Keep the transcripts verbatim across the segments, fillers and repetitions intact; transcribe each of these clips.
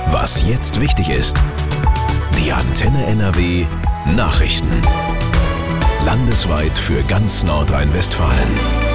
Was jetzt wichtig ist. Die Antenne N R W Nachrichten. Landesweit für ganz Nordrhein-Westfalen.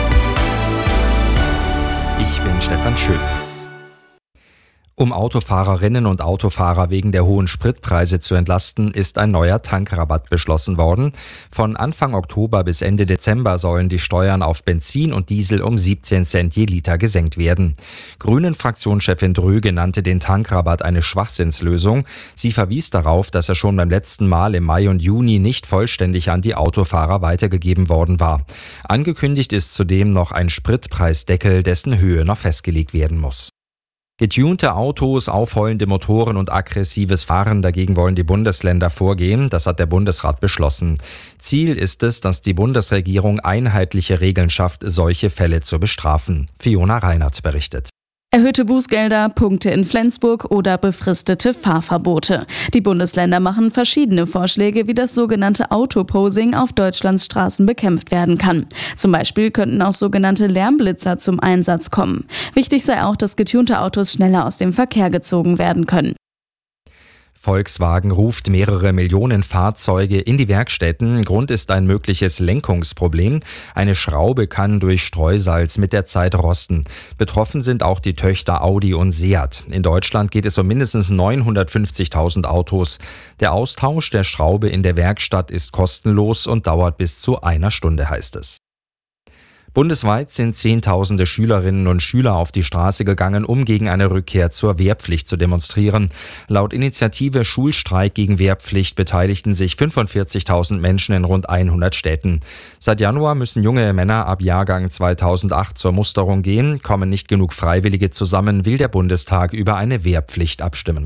Ich bin Stefan Schütz. Um Autofahrerinnen und Autofahrer wegen der hohen Spritpreise zu entlasten, ist ein neuer Tankrabatt beschlossen worden. Von Anfang Oktober bis Ende Dezember sollen die Steuern auf Benzin und Diesel um siebzehn Cent je Liter gesenkt werden. Grünen-Fraktionschefin Dröge nannte den Tankrabatt eine Schwachsinnslösung. Sie verwies darauf, dass er schon beim letzten Mal im Mai und Juni nicht vollständig an die Autofahrer weitergegeben worden war. Angekündigt ist zudem noch ein Spritpreisdeckel, dessen Höhe noch festgelegt werden muss. Getunte Autos, aufheulende Motoren und aggressives Fahren, dagegen wollen die Bundesländer vorgehen. Das hat der Bundesrat beschlossen. Ziel ist es, dass die Bundesregierung einheitliche Regeln schafft, solche Fälle zu bestrafen. Fiona Reinert berichtet. Erhöhte Bußgelder, Punkte in Flensburg oder befristete Fahrverbote. Die Bundesländer machen verschiedene Vorschläge, wie das sogenannte Autoposing auf Deutschlands Straßen bekämpft werden kann. Zum Beispiel könnten auch sogenannte Lärmblitzer zum Einsatz kommen. Wichtig sei auch, dass getunte Autos schneller aus dem Verkehr gezogen werden können. Volkswagen ruft mehrere Millionen Fahrzeuge in die Werkstätten. Grund ist ein mögliches Lenkungsproblem. Eine Schraube kann durch Streusalz mit der Zeit rosten. Betroffen sind auch die Töchter Audi und Seat. In Deutschland geht es um mindestens neunhundertfünfzigtausend Autos. Der Austausch der Schraube in der Werkstatt ist kostenlos und dauert bis zu einer Stunde, heißt es. Bundesweit sind Zehntausende Schülerinnen und Schüler auf die Straße gegangen, um gegen eine Rückkehr zur Wehrpflicht zu demonstrieren. Laut Initiative Schulstreik gegen Wehrpflicht beteiligten sich fünfundvierzigtausend Menschen in rund hundert Städten. Seit Januar müssen junge Männer ab Jahrgang zweitausendacht zur Musterung gehen. Kommen nicht genug Freiwillige zusammen, will der Bundestag über eine Wehrpflicht abstimmen.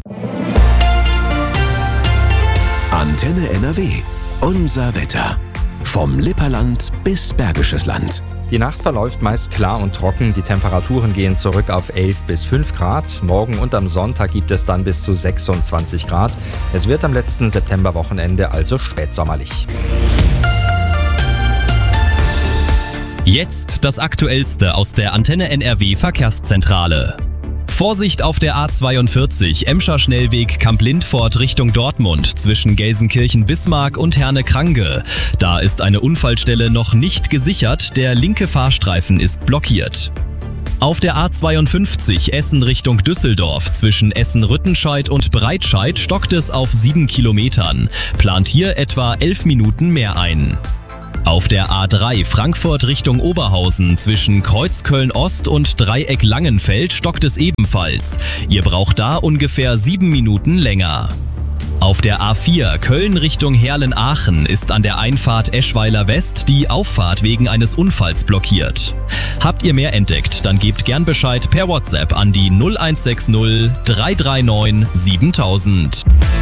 Antenne N R W. Unser Wetter. Vom Lipperland bis Bergisches Land. Die Nacht verläuft meist klar und trocken. Die Temperaturen gehen zurück auf elf bis fünf Grad. Morgen und am Sonntag gibt es dann bis zu sechsundzwanzig Grad. Es wird am letzten Septemberwochenende also spätsommerlich. Jetzt das Aktuellste aus der Antenne N R W Verkehrszentrale. Vorsicht auf der A zweiundvierzig, Emscher Schnellweg Kamp-Lindfort Richtung Dortmund zwischen Gelsenkirchen-Bismarck und Herne-Krange. Da ist eine Unfallstelle noch nicht gesichert, der linke Fahrstreifen ist blockiert. Auf der A zweiundfünfzig Essen Richtung Düsseldorf zwischen Essen-Rüttenscheid und Breitscheid stockt es auf sieben Kilometern. Plant hier etwa elf Minuten mehr ein. Auf der A drei Frankfurt Richtung Oberhausen zwischen Kreuzköln-Ost und Dreieck Langenfeld stockt es ebenfalls. Ihr braucht da ungefähr sieben Minuten länger. Auf der A vier Köln Richtung Herlen-Aachen ist an der Einfahrt Eschweiler West die Auffahrt wegen eines Unfalls blockiert. Habt ihr mehr entdeckt, dann gebt gern Bescheid per WhatsApp an die null eins sechs null drei drei neun siebentausend.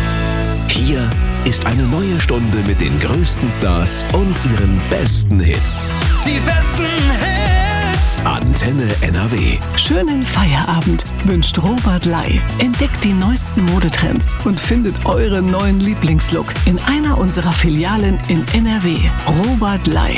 Hier ist eine neue Stunde mit den größten Stars und ihren besten Hits. Die besten Hits! Antenne N R W. Schönen Feierabend wünscht Robert Ley. Entdeckt die neuesten Modetrends und findet euren neuen Lieblingslook in einer unserer Filialen in N R W. Robert Ley.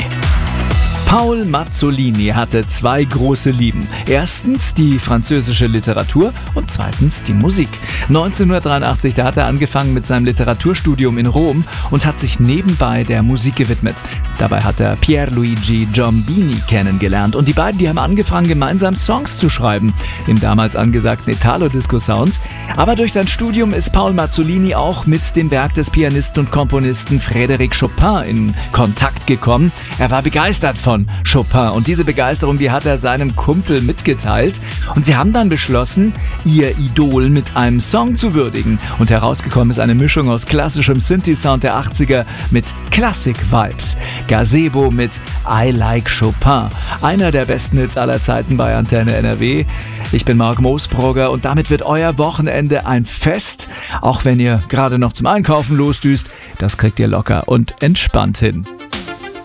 Paul Mazzolini hatte zwei große Lieben. Erstens die französische Literatur und zweitens die Musik. neunzehnhundertdreiundachtzig, da hat er angefangen mit seinem Literaturstudium in Rom und hat sich nebenbei der Musik gewidmet. Dabei hat er Pierluigi Giombini kennengelernt und die beiden, die haben angefangen, gemeinsam Songs zu schreiben, im damals angesagten Italo-Disco-Sound. Aber durch sein Studium ist Paul Mazzolini auch mit dem Werk des Pianisten und Komponisten Frédéric Chopin in Kontakt gekommen. Er war begeistert von Chopin und diese Begeisterung, die hat er seinem Kumpel mitgeteilt und sie haben dann beschlossen, ihr Idol mit einem Song zu würdigen und herausgekommen ist eine Mischung aus klassischem Synthi-Sound der achtziger mit Klassik-Vibes. Gazebo mit I Like Chopin, einer der besten Hits aller Zeiten bei Antenne N R W. Ich bin Marc Moosbrugger und damit wird euer Wochenende ein Fest, auch wenn ihr gerade noch zum Einkaufen losdüst, das kriegt ihr locker und entspannt hin.